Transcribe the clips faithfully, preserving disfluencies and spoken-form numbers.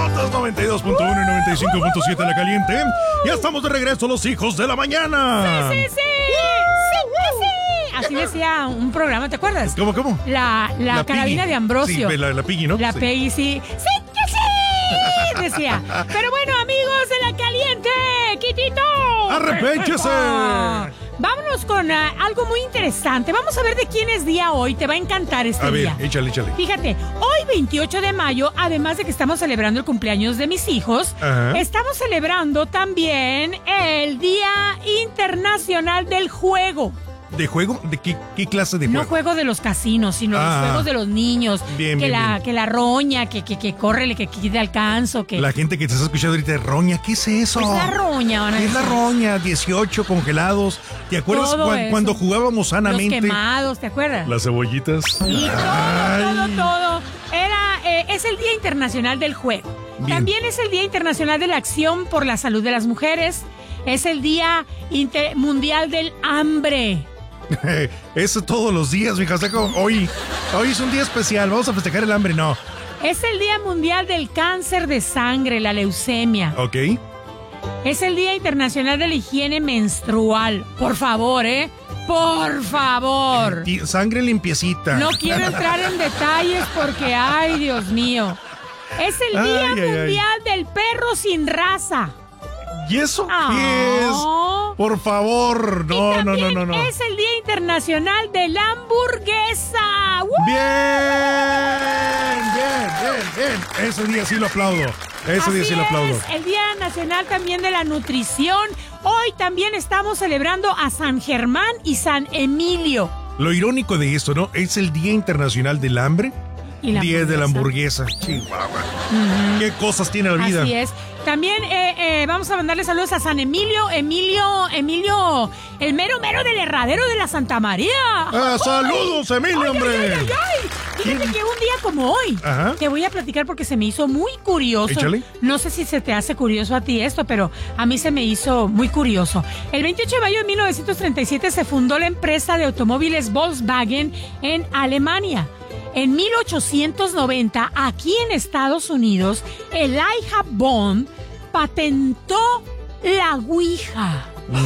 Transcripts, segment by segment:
Guanajuatos, noventa y dos punto uno y noventa y cinco punto siete La Caliente. Ya estamos de regreso, los hijos de la mañana. ¡Sí, sí, sí! ¡Sí, sí! Así decía un programa, ¿te acuerdas? ¿Cómo, cómo? La, la, la carabina Piggy. de Ambrosio. Sí, la, la Piggy, ¿no? La sí. Peggy, sí. ¡Sí, que sí! Decía. Pero bueno, amigos de La Caliente, Quitito. ¡Arrepénchese! Vámonos con uh, algo muy interesante. Vamos a ver de quién es día hoy. Te va a encantar este a día. A ver, échale, échale. Fíjate, hoy veintiocho de mayo, además de que estamos celebrando el cumpleaños de mis hijos, Ajá. estamos celebrando también el Día Internacional del Juego. ¿De juego? ¿De qué, qué clase de juego? No juego de los casinos, sino Ah. los juegos de los niños. Bien, que bien, la bien. que la roña, que, que, que corre, que quite alcanzo, que La gente que te está escuchando ahorita, roña, ¿qué es eso? es la roña, van a ¿Qué es la decir. roña? dieciocho congelados. ¿Te acuerdas Todo cuan- eso. cuando jugábamos Los sanamente? quemados, ¿te acuerdas? Las cebollitas. Y todo, Ay. todo, todo. Era, eh, es el Día Internacional del Juego. Bien. También es el Día Internacional de la Acción por la Salud de las Mujeres. Es el Día Inter- Mundial del Hambre. Eso todos los días, mija. O sea, como hoy, hoy es un día especial. Vamos a festejar el hambre, no. Es el Día Mundial del Cáncer de Sangre, la leucemia. ¿Ok? Es el Día Internacional de la Higiene Menstrual. Por favor, ¿eh? Por favor. Y sangre limpiecita. No quiero entrar en detalles porque, ay, Dios mío. Es el Día Ay, ay, ay. Mundial del Perro sin raza. ¿Y eso Ah. qué es? Por favor, Y no, no, no, también no, no. es el Día Internacional de la Hamburguesa. ¡Woo! Bien, bien, bien, bien. Ese día sí lo aplaudo. Ese día Así sí lo aplaudo. es, el Día Nacional también de la Nutrición. Hoy también estamos celebrando a San Germán y San Emilio. Lo irónico de esto, ¿no? Es el Día Internacional del Hambre. Y la Día de la hamburguesa. hamburguesa. Chihuahua. ¿Qué cosas tiene la vida? Así es. También eh, eh, vamos a mandarle saludos a San Emilio, Emilio, Emilio, el mero mero del herradero de la Santa María. Ah, saludos, Emilio, Ay, hombre. ay, ay, ay, ay. Fíjate ¿Quién? que un día como hoy, Ajá. te voy a platicar porque se me hizo muy curioso. Échale. No sé si se te hace curioso a ti esto, pero a mí se me hizo muy curioso. El veintiocho de mayo de mil novecientos treinta y siete se fundó la empresa de automóviles Volkswagen en Alemania. En mil ochocientos noventa, aquí en Estados Unidos, Elijah Bond patentó la Ouija.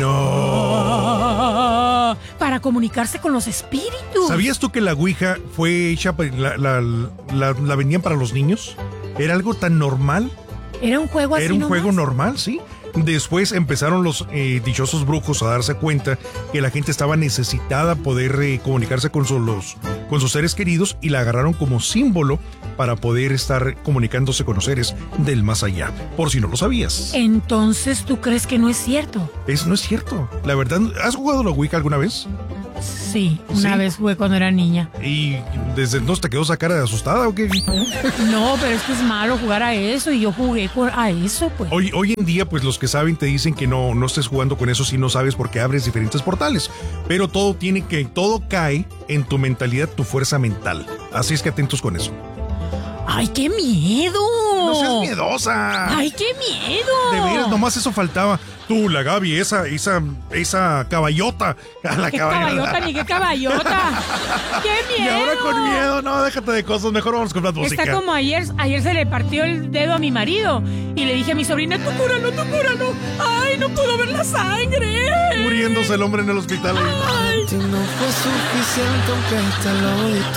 No. Para comunicarse con los espíritus. ¿Sabías tú que la Ouija fue hecha, pa- la, la, la, la vendían para los niños? ¿Era algo tan normal? Era un juego así Era un nomás. juego normal, sí. Después empezaron los eh, dichosos brujos a darse cuenta que la gente estaba necesitada poder eh, comunicarse con, su- los, con sus seres queridos y la agarraron como símbolo para poder estar comunicándose con los seres del más allá. Por si no lo sabías. Entonces, ¿tú crees que no es cierto? Es, no es cierto. La verdad, ¿has jugado la Ouija alguna vez? Sí, una ¿Sí? vez jugué cuando era niña. ¿Y desde entonces te quedó esa cara de asustada o qué? No, pero es que es malo jugar a eso y yo jugué con- a eso, pues. Hoy, hoy en día, pues los que saben te dicen que no, no estés jugando con eso si no sabes porque abres diferentes portales. Pero todo tiene que, todo cae en tu mentalidad, tu fuerza mental. Así es que atentos con eso. ¡Ay, qué miedo! No seas miedosa. ¡Ay, qué miedo! De veras, nomás eso faltaba. Tú, la Gaby, esa, esa, esa caballota. A la ¡Qué caballota, ni qué caballota! ¡Qué Y miedo! ahora con miedo, no, déjate de cosas, mejor vamos con la música. Está como ayer, ayer se le partió el dedo a mi marido y le dije a mi sobrina, tú cúralo, tú cúralo. ¡Ay, no puedo ver la sangre! Muriéndose el hombre en el hospital. Ay. No fue suficiente aunque te lo di